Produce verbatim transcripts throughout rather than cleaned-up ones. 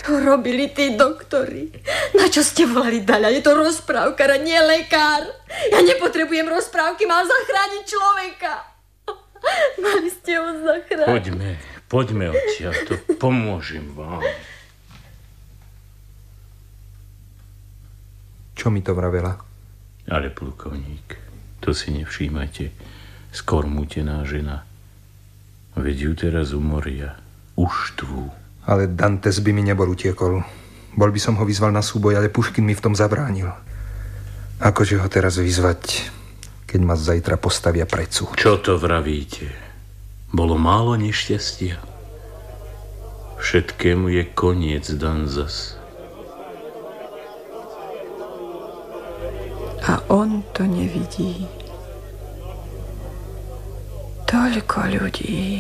robili tí doktori? Na čo ste volali Daľa? Je to rozprávkar a nie lekár. Ja nepotrebujem rozprávky, mám zachrániť človeka. Mali ste ho zachrániť. Poďme, poďme odtiaľto, pomôžem vám. Čo mi to vravela? Ale plukovník, to si nevšímajte. Skôr mutená žena. Veď ju teraz umoria. Uštvú. Ale Dantes by mi nebol utiekol. Bol by som ho vyzval na súboj, ale Puškin mi v tom zabránil. Akože ho teraz vyzvať, keď ma zajtra postavia pred súd? Čo to vravíte? Bolo málo nešťastia. Všetkému je koniec, Danzas. A on to nevidí. Toľko ľudí.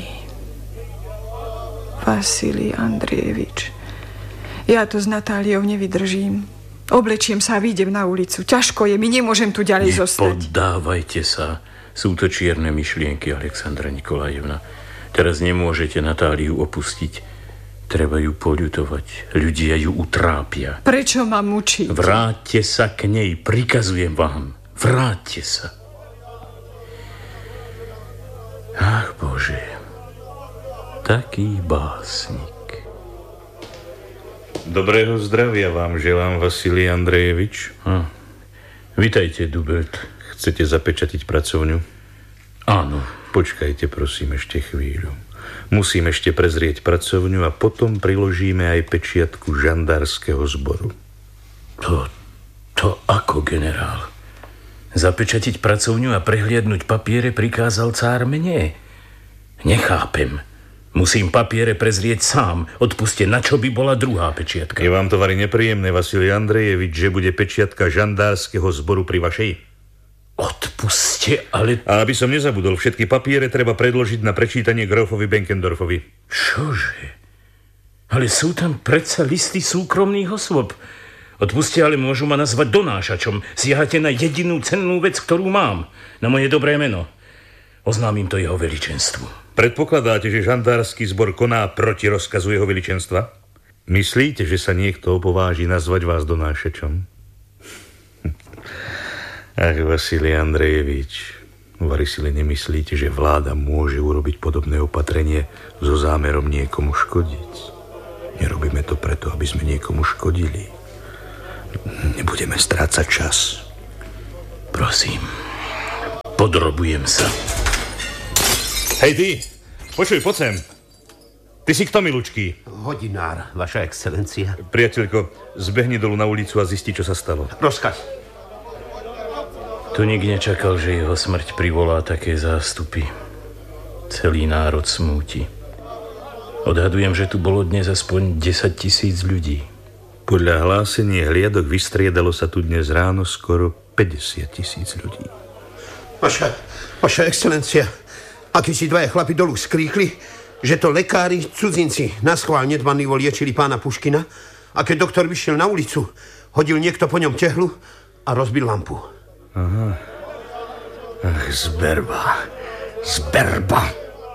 Vasilij Andrejevič. Ja to s Natáliou nevydržím. Oblečiem sa a vyjdem na ulicu. Ťažko je, my nemôžem tu ďalej zostať. Nepoddávajte sa. Sú to čierne myšlienky, Alexandra Nikolajevna. Teraz nemôžete Natáliu opustiť. Treba ju poľutovať. Ľudia ju utrápia. Prečo ma mučíte? Vráťte sa k nej, prikazujem vám. Vráťte sa. Ach, Bože. Taký básnik. Dobrého zdravia vám želám, Vasilij Andrejevič. Hm. Vitajte, Dubelt. Chcete zapečatiť pracovňu? Áno. Počkajte, prosím, ešte chvíľu. Musím ešte prezrieť pracovňu a potom priložíme aj pečiatku žandárskeho zboru. To, to ako, generál? Zapečatiť pracovňu a prehliadnúť papiere prikázal cár mne? Nechápem. Musím papiere prezrieť sám. Odpuste, na čo by bola druhá pečiatka? Je vám to vari nepríjemné, Vasilij Andrejevič, že bude pečiatka žandárskeho zboru pri vašej? Odpuste, ale... A aby som nezabudol, všetky papiere treba predložiť na prečítanie grófovi Benkendorfovi. Čože? Ale sú tam predsa listy súkromných osôb. Odpuste, ale môžu ma nazvať donášačom. Siahate na jedinú cennú vec, ktorú mám. Na moje dobré meno. Oznámim to jeho veličenstvu. Predpokladáte, že žandársky zbor koná proti rozkazu jeho veličenstva? Myslíte, že sa niekto opováži nazvať vás donášačom? Ach, Vasilij Andrejevič, vari si len nemyslíte, že vláda môže urobiť podobné opatrenie so zámerom niekomu škodiť? Nerobíme to preto, aby sme niekomu škodili. Nebudeme strácať čas. Prosím, podrobujem sa. Hej ty, počuj, poď sem. Ty si kto, milučký? Hodinár, vaša excelencia. Priateľko, zbehni dolu na ulicu a zisti, čo sa stalo. Rozkaz. Tu nik nečakal, že jeho smrť privolá také zástupy. Celý národ smúti. Odhadujem, že tu bolo dnes aspoň desať tisíc ľudí. Podľa hlásení hliadok vystriedalo sa tu dnes ráno skoro päťdesiat tisíc ľudí. Vaša, vaša excelencia, akí si dvaja chlapi dolu skríkli, že to lekári cudzinci naschvál nedbanlivo liečili pána Puškina a keď doktor vyšiel na ulicu, hodil niekto po ňom tehlu a rozbil lampu. Aha. Ach, zberba. Zberba.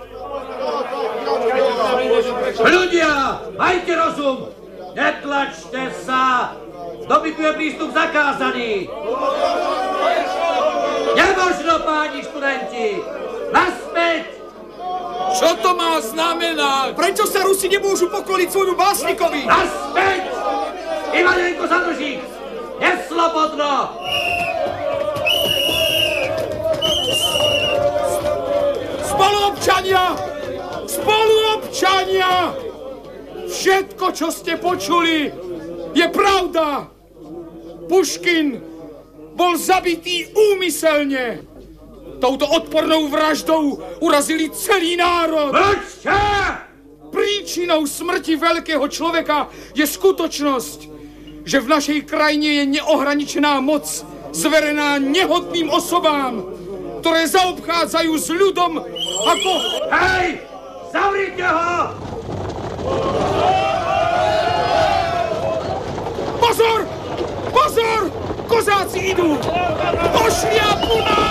Ľudia, majte rozum. Netlačte sa. Dobytu je prístup zakázaný. Nemožno, páni študenti. Naspäť. Čo to má znamenať? Prečo sa Rusi nemôžu pokloniť svojmu básnikovi? Naspäť. Ivanenko zadrží. Neslobodno. Spoluobčania! Spoluobčania! Všetko, čo ste počuli, je pravda. Puškin bol zabitý úmyselne. Touto odpornou vraždou urazili celý národ. Mlčte! Príčinou smrti veľkého človeka je skutočnosť, že v našej krajine je neohraničená moc zverená nehodným osobám, ktoré zaobchádzajú s ľudom ako... Hej! Zavrite ho! Pozor! Pozor! Kozáci idú! Pošliapu nás!